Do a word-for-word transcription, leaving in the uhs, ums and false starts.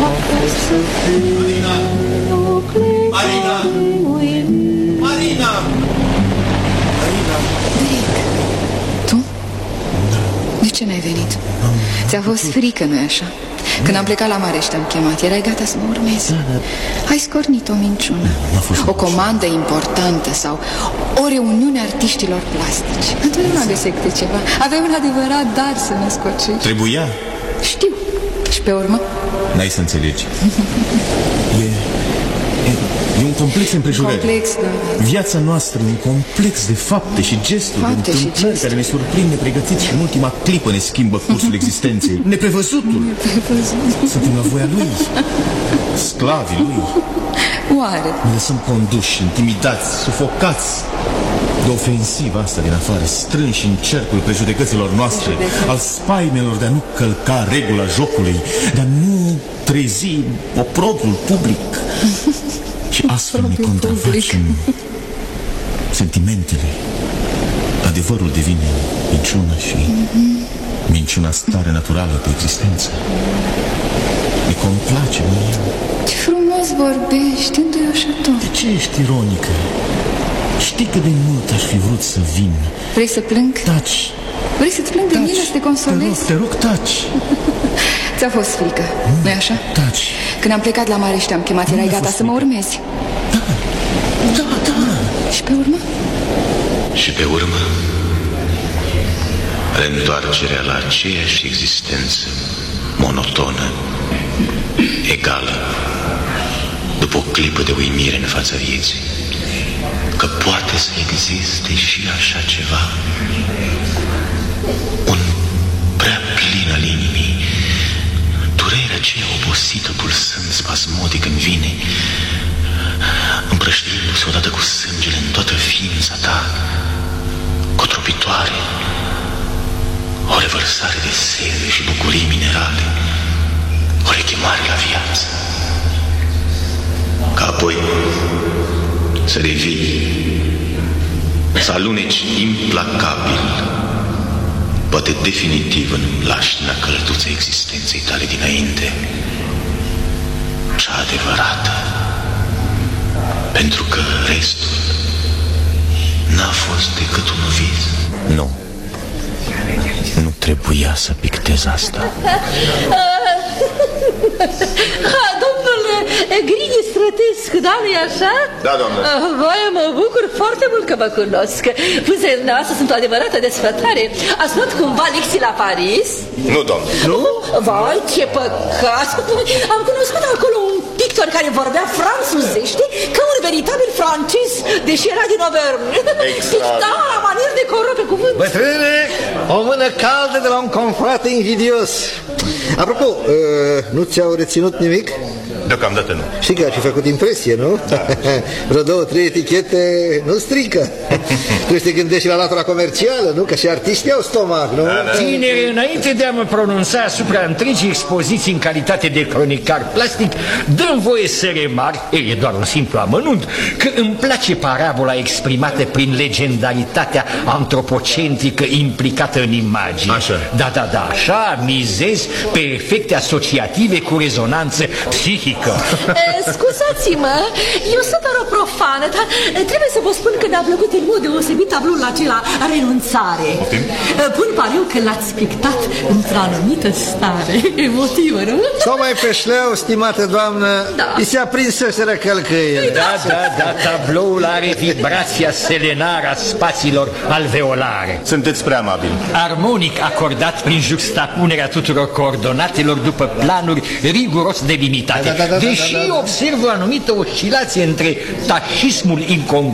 Marina! Marina! Marina! Marina! Tu? De ce n-ai venit? Ți-a fost frică, nu-i așa? Când am plecat la mare și te-am chemat, erai gata să mă urmezi. Ai scornit o minciună, o comandă importantă sau o reuniune artiștilor plastici. Întotdeauna găsești câte ceva. Aveai un adevărat dar să ne scocești. Trebuia. Știu. Și pe urmă? N-ai să înțelegi. E, e, e un complex de împrejurări. Complex, da. Viața noastră e un complex de fapte și gesturi, Fapte de și întâmplări gesturi. care ne surprind nepregătiți și în ultima clipă ne schimbă cursul existenței. Neprevăzutul. Suntem la voia lui, sclavii lui. Oare? Ne lăsăm conduși, intimidați, sufocați de ofensiva asta din afară, strânși în cercul prejudecăților noastre, al spaimelor de a nu călca regula jocului, de a nu trezi oprobiul public. Și astfel ne contrafacem sentimentele. Adevărul devine minciună și minciuna stare naturală de existență. Ne complace, nu? Ce frumos vorbești, înduioșător. De ce ești ironică? Știi cât de mult aș fi vrut să vin. Vrei să plâng? Taci. Vrei să-ți plâng de Taci. mine, să te consolezi? Te rog, te rog, taci. Ți-a fost frică, Mm. nu-i așa? Taci. Când am plecat la mare și te-am chemat, erai Mi-a gata fost să mă frică. urmezi. Da, da, da. Și pe urmă? Și pe urmă, reîntoarcerea la aceeași existență monotonă, egală, după o clipă de uimire în fața vieții, că poate să existe și așa ceva, un prea plin al inimii, durerea aceea obosită pulsând spasmodic în vine, împrăștiindu-se odată cu sângele în toată ființa ta, cotropitoare, o revărsare de sere și bucurii minerale, o rechemare la viață, ca apoi să revii, să aluneci implacabil, poate definitiv în mlaștina călduță existenței tale dinainte, cea adevărată, pentru că restul n-a fost decât un vis. Nu. Nu trebuia să pictez asta. Ha, domnule Grini Strătescu, da, nu-i așa? Da, doamnă. Vai, mă bucur foarte mult că vă cunosc. Pânzele noastre sunt o adevărată desfătare. Ați luat cumva lecții la Paris? Nu, doamnă. Nu? Vai, ce păcat! Am cunoscut acolo un pictor care vorbea franțuzește ca un veritabil francez, deși era din Auvergne. Picta la manier de coro pe cuvânt. Bătrâne, o mână caldă de la un confrate invidios. Apropo, uh, nu ți-au reținut nimic? Deocamdată nu. Știi că ar fi făcut impresie, nu? Da. Vreo două, trei etichete nu strică. Trebuie să te gândești la latura comercială, nu? Că și artiștii au stomac, nu? Da, da. Tinere, înainte de a mă pronunța asupra întregii expoziții în calitate de cronicar plastic, dă-mi voie să remarc, e doar un simplu amănunt, că îmi place parabola exprimată prin legendaritatea antropocentrică implicată în imagine. Așa. Da, da, da, așa mizez pe efecte asociative cu rezonanță psihică. Scuzați-mă, eu sunt doar o profană, dar trebuie să vă spun că mi-a plăcut în mod deosebit tabloul acela, Renunțare. Pun pariu că l-ați pictat într-o anumită stare emotivă, nu? Sau mai pe șleu, stimată doamnă, Da. îi se aprinseseră călcâiele. Da, da, da, tabloul are vibrația selenară a spațiilor alveolare. Sunteți prea amabil. Armonic acordat prin juxtapunerea tuturor coordonatelor după planuri riguros delimitate. Da, da, da, da, Deși da, da, da. observ o anumită oscilație între tașismul incongru